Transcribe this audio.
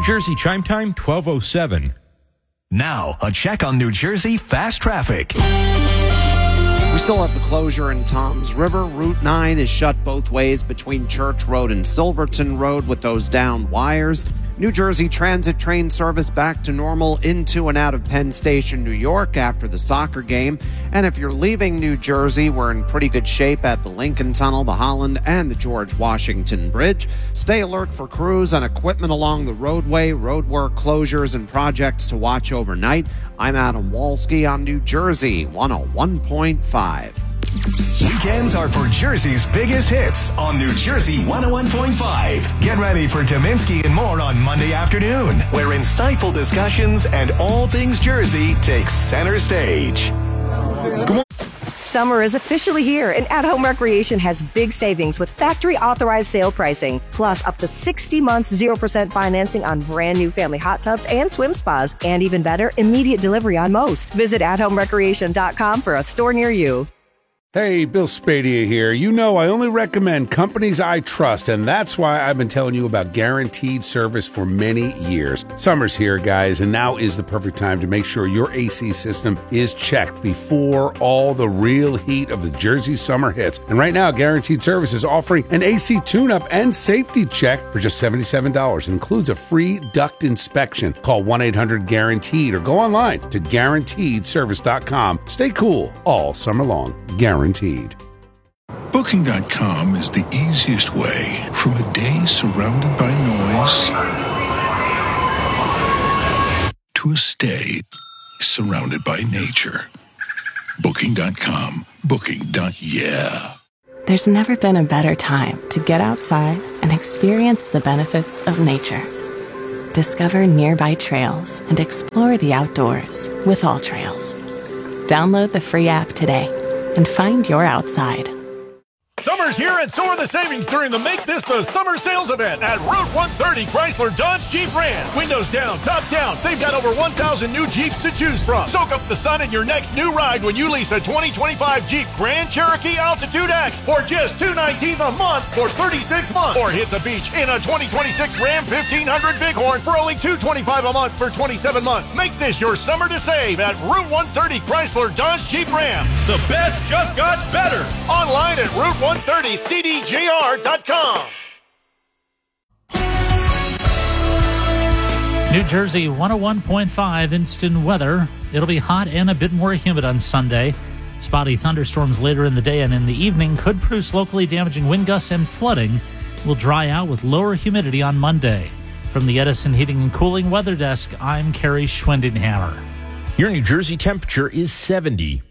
Jersey Chime Time, 12:07. Now, a check on New Jersey fast traffic. We still have the closure in Toms River. Route 9 is shut both ways between Church Road and Silverton Road with those downed wires. New Jersey Transit train service back to normal into and out of Penn Station, New York after the soccer game. And if you're leaving New Jersey, we're in pretty good shape at the Lincoln Tunnel, the Holland, and the George Washington Bridge. Stay alert for crews and equipment along the roadway, roadwork closures, and projects to watch overnight. I'm Adam Walski on New Jersey 101.5. Weekends are for Jersey's biggest hits on New Jersey 101.5. Get ready for Tominski and more on Monday afternoon, where insightful discussions and all things Jersey take center stage. Summer is officially here, and At Home Recreation has big savings with factory-authorized sale pricing, plus up to 60 months 0% financing on brand new family hot tubs and swim spas, and even better, immediate delivery on most. Visit athomerecreation.com for a store near you. Hey, Bill Spadia here. You know I only recommend companies I trust, and that's why I've been telling you about Guaranteed Service for many years. Summer's here, guys, and now is the perfect time to make sure your AC system is checked before all the real heat of the Jersey summer hits. And right now, Guaranteed Service is offering an AC tune-up and safety check for just $77. It includes a free duct inspection. Call 1-800-GUARANTEED or go online to guaranteedservice.com. Stay cool all summer long. Guaranteed. Booking.com is the easiest way from a day surrounded by noise to a stay surrounded by nature. Booking.com. Booking.yeah. There's never been a better time to get outside and experience the benefits of nature. Discover nearby trails and explore the outdoors with All Trails. Download the free app today and find your outside. Summer's here and so are the savings during the Make This the Summer Sales event at Route 130 Chrysler Dodge Jeep Ram. Windows down, top down. They've got over 1,000 new Jeeps to choose from. Soak up the sun in your next new ride when you lease a 2025 Jeep Grand Cherokee Altitude X for just $219 a month for 36 months. Or hit the beach in a 2026 Ram 1500 Bighorn for only $225 a month for 27 months. Make this your summer to save at Route 130 Chrysler Dodge Jeep Ram. The best just got better. Online at Route 130cdjr.com. New Jersey 101.5 instant weather. It'll be hot and a bit more humid on Sunday. Spotty thunderstorms later in the day and in the evening could produce locally damaging wind gusts, and flooding will dry out with lower humidity on Monday. From the Edison Heating and Cooling Weather Desk, I'm Kerry Schwendenhammer. Your New Jersey temperature is 70.